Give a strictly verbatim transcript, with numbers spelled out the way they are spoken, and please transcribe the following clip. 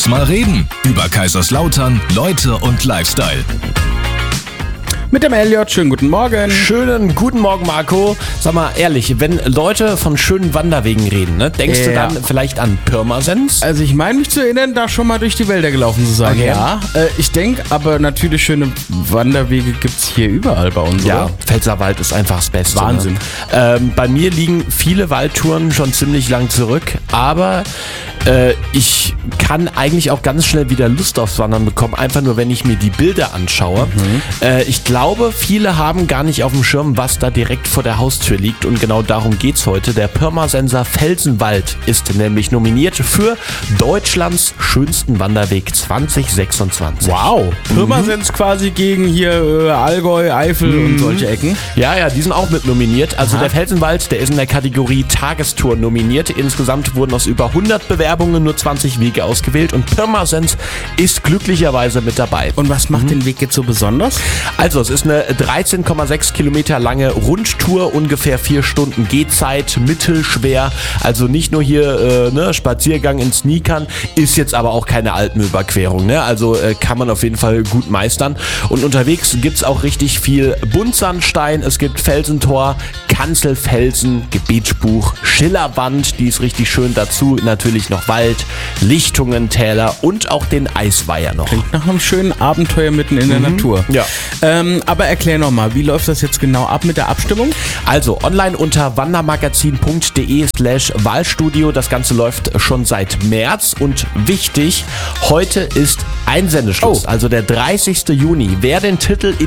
Lass mal reden. Über Kaiserslautern, Leute und Lifestyle. Mit dem Elliot, schönen guten Morgen. Schönen guten Morgen, Marco. Sag mal ehrlich, wenn Leute von schönen Wanderwegen reden, ne, denkst Ja. du dann vielleicht an Pirmasens? Also ich meine mich zu erinnern, da schon mal durch die Wälder gelaufen zu sein. Okay. Ja, äh, ich denke, aber natürlich schöne Wanderwege gibt's hier überall bei uns, Ja, oder? Pfälzerwald ist einfach das Beste. Wahnsinn. Ne? Ähm, bei mir liegen viele Waldtouren schon ziemlich lang zurück, aber äh, ich kann eigentlich auch ganz schnell wieder Lust aufs Wandern bekommen, einfach nur, wenn ich mir die Bilder anschaue. Mhm. Äh, ich glaube, viele haben gar nicht auf dem Schirm, was da direkt vor der Haustür liegt, und genau darum geht's heute. Der Pirmasenser Felsenwald ist nämlich nominiert für Deutschlands schönsten Wanderweg zwanzig sechsundzwanzig. Wow. Pirmasens quasi gegen hier äh, Allgäu, Eifel und solche Ecken. Ja, ja, die sind auch mit nominiert. Also Aha. der Felsenwald, der ist in der Kategorie Tagestour nominiert. Insgesamt wurden aus über hundert Bewerbungen nur zwanzig Wege ausgewählt und Pirmasens ist glücklicherweise mit dabei. Und was macht den Weg jetzt so besonders? Also es ist eine dreizehn Komma sechs Kilometer lange Rundtour, ungefähr vier Stunden Gehzeit, mittelschwer. Also nicht nur hier äh, ne, Spaziergang in Sneakern, ist jetzt aber auch keine Alpenüberquerung. Ne? Also äh, kann man auf jeden Fall gut meistern. Und unterwegs gibt's auch richtig viel Buntsandstein, es gibt Felsentor, Kanzelfelsen, Gebetsbuch, Schillerwand, die ist richtig schön dazu. Natürlich noch Wald, Lichtungen, Täler und auch den Eisweiher noch. Klingt nach einem schönen Abenteuer mitten in der Natur. Ja. Ähm, aber erklär nochmal, wie läuft das jetzt genau ab mit der Abstimmung? Also online unter wandermagazin.de slash Wahlstudio. Das Ganze läuft schon seit März und wichtig, heute ist Einsendeschluss, Oh. also der dreißigsten Juni. Wer den Titel in